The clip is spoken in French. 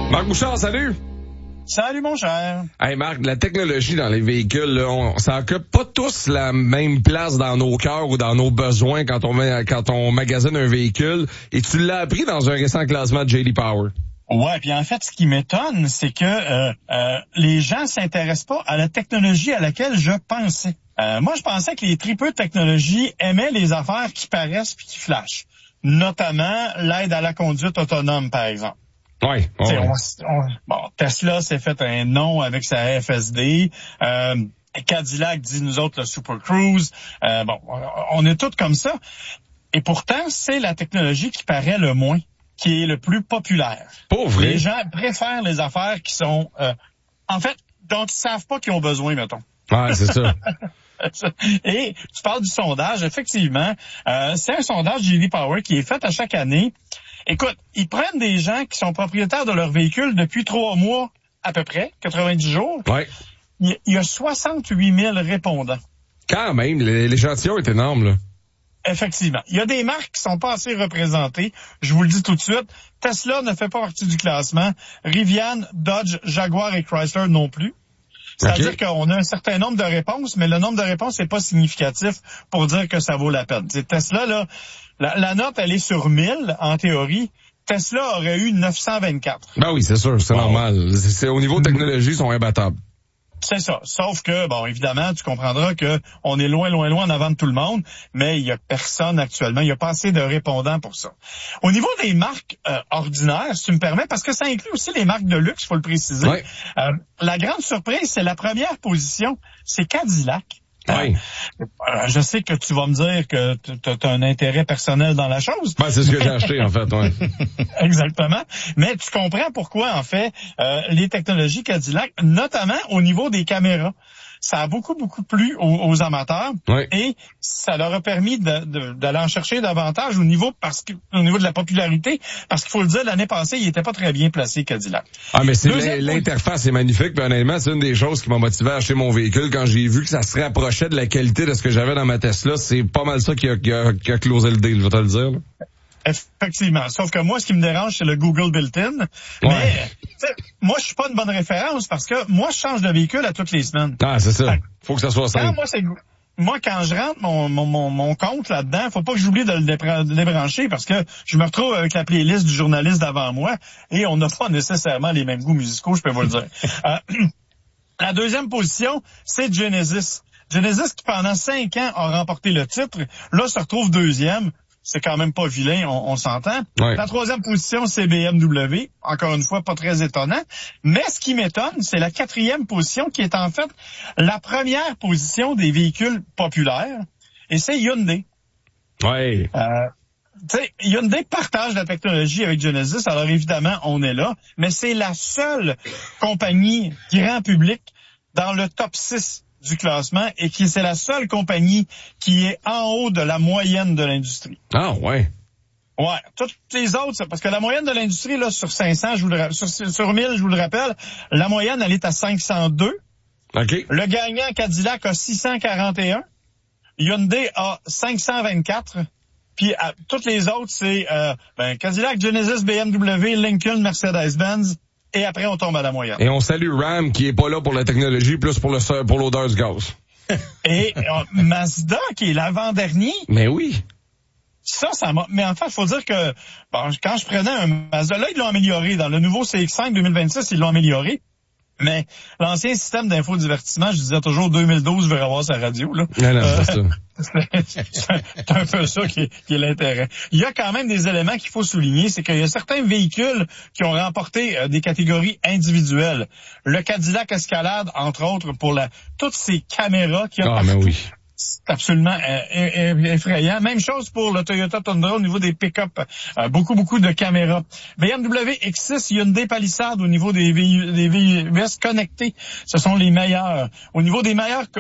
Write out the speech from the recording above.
Marc Bouchard, salut! Salut, mon cher. Hey Marc, la technologie dans les véhicules, là, ça occupe pas tous la même place dans nos cœurs ou dans nos besoins quand on magasine un véhicule. Et tu l'as appris dans un récent classement de J.D. Power. Ouais, puis en fait, ce qui m'étonne, c'est que les gens s'intéressent pas à la technologie à laquelle je pensais. Moi, je pensais que les tripeux de technologie aimaient les affaires qui paraissent puis qui flashent. Notamment l'aide à la conduite autonome, par exemple. Ouais. Tesla s'est fait un nom avec sa FSD. Cadillac dit nous autres le Super Cruise. On est tous comme ça. Et pourtant, c'est la technologie qui paraît le moins, qui est le plus populaire. Pauvre. Les gens préfèrent les affaires qui sont, en fait, dont ils savent pas qu'ils ont besoin, mettons. Ouais, c'est ça. Et tu parles du sondage, effectivement. C'est un sondage J.D. Power qui est fait à chaque année. Écoute, ils prennent des gens qui sont propriétaires de leur véhicule depuis 3 mois à peu près, 90 jours. Ouais. Il y a 68 000 répondants. Quand même, l'échantillon est énorme, là. Effectivement. Il y a des marques qui sont pas assez représentées. Je vous le dis tout de suite. Tesla ne fait pas partie du classement. Rivian, Dodge, Jaguar et Chrysler non plus. C'est-à-dire qu'on a un certain nombre de réponses, mais le nombre de réponses n'est pas significatif pour dire que ça vaut la peine. C'est Tesla, là, la note, elle est sur 1000, en théorie. Tesla aurait eu 924. Ben oui, c'est sûr, c'est normal. C'est au niveau de technologie, ils sont imbattables. C'est ça. Sauf que, évidemment, tu comprendras que on est loin en avant de tout le monde, mais il y a personne actuellement. Il n'y a pas assez de répondants pour ça. Au niveau des marques ordinaires, si tu me permets, parce que ça inclut aussi les marques de luxe, faut le préciser. Ouais. La grande surprise, c'est la première position, c'est Cadillac. Oui. Je sais que tu vas me dire que tu as un intérêt personnel dans la chose. Ben, c'est ce que j'ai acheté, en fait, ouais. Exactement. Mais tu comprends pourquoi, en fait, les technologies Cadillac, notamment au niveau des caméras, ça a beaucoup plu aux amateurs. Oui. Et ça leur a permis d'aller en chercher davantage au niveau de la popularité, parce qu'il faut le dire, l'année passée, il était pas très bien placé, Cadillac. Ah, mais l'interface est magnifique, puis honnêtement, c'est une des choses qui m'a motivé à acheter mon véhicule quand j'ai vu que ça se rapprochait de la qualité de ce que j'avais dans ma Tesla. C'est pas mal ça qui a closé le deal, je vais te le dire, là. Effectivement. Sauf que moi, ce qui me dérange, c'est le Google built-in. Ouais. Mais, moi, je suis pas une bonne référence parce que moi, je change de véhicule à toutes les semaines. Ah, c'est ça. Faut que ça soit simple. Moi, quand je rentre mon compte là-dedans, faut pas que j'oublie de le débrancher parce que je me retrouve avec la playlist du journaliste d'avant moi et on n'a pas nécessairement les mêmes goûts musicaux, je peux vous le dire. La deuxième position, c'est Genesis. Genesis qui, pendant 5 ans, a remporté le titre, là, se retrouve deuxième. C'est quand même pas vilain, on s'entend. Ouais. La troisième position, c'est BMW. Encore une fois, pas très étonnant. Mais ce qui m'étonne, c'est la 4e position qui est en fait la première position des véhicules populaires. Et c'est Hyundai. Oui. Hyundai partage la technologie avec Genesis. Alors évidemment, on est là. Mais c'est la seule compagnie grand public dans le top 6 du classement et c'est la seule compagnie qui est en haut de la moyenne de l'industrie. Ah, ouais. Ouais. Toutes les autres, parce que la moyenne de l'industrie, là, sur 500, sur 1000, je vous le rappelle, la moyenne, elle est à 502. OK. Le gagnant Cadillac a 641. Hyundai a 524. Puis, toutes les autres, c'est, Cadillac, Genesis, BMW, Lincoln, Mercedes-Benz. Et après, on tombe à la moyenne. Et on salue Ram, qui est pas là pour la technologie, plus pour l'odeur du gaz. Et Mazda, qui est l'avant-dernier. Mais oui. Ça m'a... Mais en fait, il faut dire que quand je prenais un Mazda, là, ils l'ont amélioré. Dans le nouveau CX-5 2026, ils l'ont amélioré. Mais l'ancien système d'infodivertissement, je disais toujours 2012, je vais revoir sa radio. Là. Non, c'est ça. C'est un peu ça qui est l'intérêt. Il y a quand même des éléments qu'il faut souligner, c'est qu'il y a certains véhicules qui ont remporté des catégories individuelles. Le Cadillac Escalade, entre autres, pour toutes ces caméras qu'il y a partout. Mais oui. C'est absolument effrayant. Même chose pour le Toyota Tundra au niveau des pick-up. Beaucoup de caméras. BMW X6, Hyundai Palisade au niveau des VUS connectés. Ce sont les meilleurs. Au niveau des meilleurs